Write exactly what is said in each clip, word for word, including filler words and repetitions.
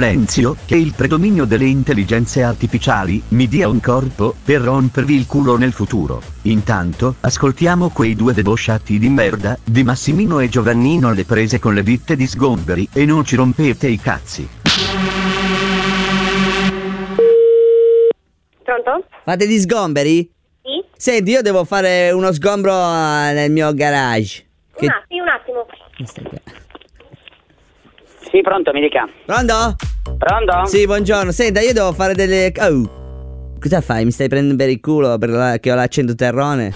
silenzio, che il predominio delle intelligenze artificiali mi dia un corpo per rompervi il culo nel futuro. Intanto, ascoltiamo quei due debosciati di merda, di Massimino e Giovannino alle prese con le ditte di sgomberi, e non ci rompete i cazzi. Pronto? Fate gli sgomberi? Sì? Senti, io devo fare uno sgombro nel mio garage. Che... Un attimo, un attimo. Sì, pronto, mi dica. Pronto? Pronto? Sì, buongiorno. Senta, io devo fare delle... Oh, cosa fai? Mi stai prendendo per il culo per la... che ho l'accento terrone?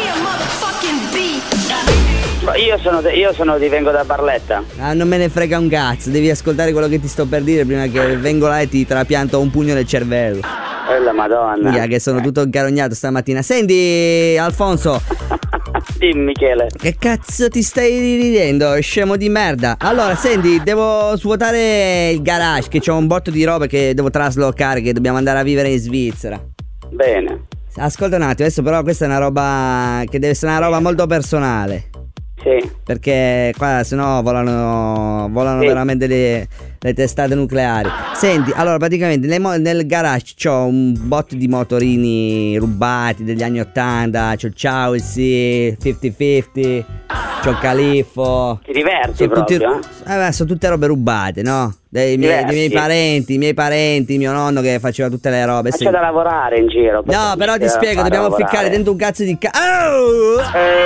Io sono, io sono di vengo da Barletta. Ah, non me ne frega un cazzo. Devi ascoltare quello che ti sto per dire prima che vengo là e ti trapianto un pugno nel cervello. Eh, la madonna. Mica che sono tutto incarognato stamattina. Senti, Alfonso. Dimmi, Michele. Che cazzo ti stai ridendo, scemo di merda? Allora, senti, devo svuotare il garage, che c'ho un botto di robe che devo traslocare, che dobbiamo andare a vivere in Svizzera. Bene. Ascolta un attimo, adesso però questa è una roba che deve essere una roba molto personale. Sì. Perché qua sennò volano volano sì. veramente le, le testate nucleari. Senti, allora praticamente nel, nel garage c'ho un botto di motorini rubati degli anni ottanta. C'ho il Chelsea cinquanta cinquanta, c'ho il Califfo. Ti diverti sono proprio tutti, eh? eh, sono tutte robe rubate, no? Dei miei, dei miei parenti, i miei parenti, mio nonno che faceva tutte le robe. Ma sì. C'è da lavorare in giro. No, però ti spiego, dobbiamo lavorare. ficcare dentro un cazzo di ca- oh!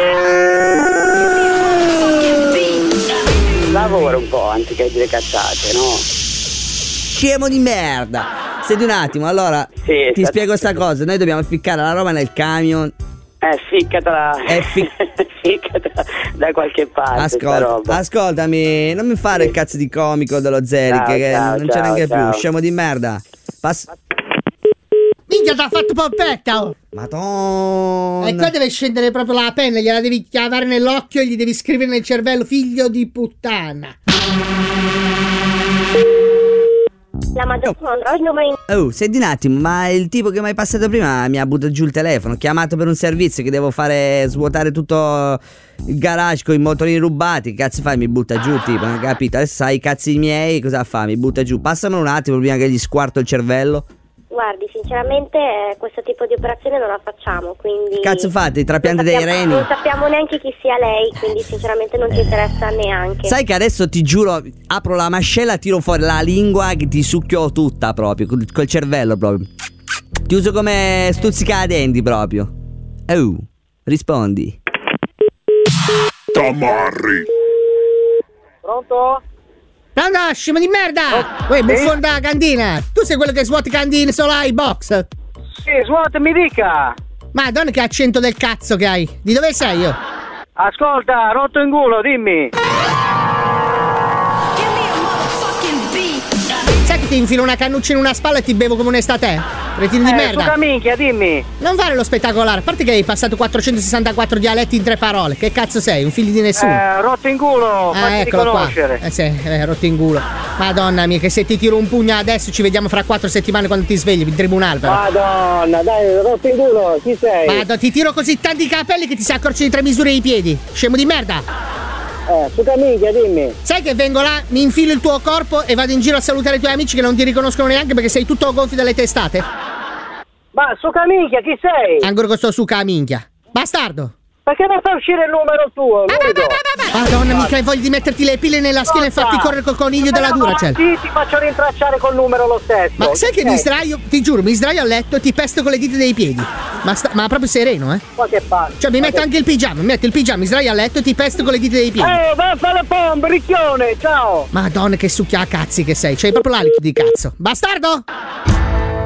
Lavora un po' anziché dire cazzate, no? Scemo di merda. Senti un attimo, allora sì, ti spiego sta cosa. Noi dobbiamo ficcare la roba nel camion. Eh, ficcatela. Eh, fi- ficcatela da qualche parte. Ascolta, ascoltami, non mi fare il cazzo di comico dello Zeri, ciao, che ciao, non ciao, c'è neanche ciao. più. Scemo di merda. Pass- Minchia, t'ha fatto pompetta, oh. Madonna. E qua deve scendere proprio la penna, gliela devi chiavare nell'occhio e gli devi scrivere nel cervello: figlio di puttana. La maggior Android numero in... Oh, senti un attimo, ma il tipo che mi hai passato prima mi ha buttato giù il telefono. Ho chiamato per un servizio che devo fare svuotare tutto il garage con i motorini rubati. Che cazzo fai? Mi butta giù, tipo, non ho capito? Adesso sai i cazzi miei, cosa fa? Mi butta giù. Passamelo un attimo prima che gli squarto il cervello. Guardi, sinceramente eh, questo tipo di operazione non la facciamo, quindi... Cazzo fate? I trapianti dei reni? Non sappiamo neanche chi sia lei, quindi sinceramente non ci interessa neanche. Sai che adesso ti giuro, apro la mascella, tiro fuori la lingua che ti succhio tutta proprio, col, col cervello proprio. Ti uso come stuzzica denti proprio. Oh, rispondi. Tamarri. Pronto? Pronto, scemo di merda! Uè, sì? buffon da cantina! Tu sei quello che svuoti cantine solo ai box! Sì, svuota, mi dica! Madonna che accento del cazzo che hai! Di dove sei io? Ascolta, rotto in culo, dimmi! Sai che ti infilo una cannuccia in una spalla e ti bevo come un'estate? Cretino di eh, merda! Suca minchia, dimmi! Non fare lo spettacolare, a parte che hai passato quattrocentosessantaquattro dialetti in tre parole. Che cazzo sei? Un figlio di nessuno? Eh, rotto in culo, Ah, fatti eccolo qua. riconoscere! Eh sì, eh, rotto in culo. Madonna mia, che se ti tiro un pugno adesso ci vediamo fra quattro settimane quando ti svegli in tribunale però. Madonna, dai, rotto in culo, chi sei? Madonna, ti tiro così tanti capelli che ti si accorci di tre misure i piedi. Scemo di merda! Eh, suca minchia, dimmi! Sai che vengo là, mi infilo il tuo corpo e vado in giro a salutare i tuoi amici che non ti riconoscono neanche perché sei tutto gonfio dalle testate? Ma suca minchia, chi sei? Ancora con sto suca minchia. Bastardo! Perché non fa uscire il numero tuo? Madonna, mica hai voglia di metterti le pile nella schiena e farti correre col coniglio della Duracell. Sì, ti faccio rintracciare col numero lo stesso. Ma sai che Ok. mi sdraio, ti giuro, mi sdraio a letto e ti pesto con le dita dei piedi. Ma, sta, ma proprio sereno, eh? Ma che palle. Cioè mi metto anche il pigiama, mi metto il pigiama, mi sdraio a letto e ti pesto con le dita dei piedi. Eh, va a fare la pompa, ricchione, ciao! Madonna che succhia a cazzi che sei, c'hai proprio l'alito di cazzo. Bastardo!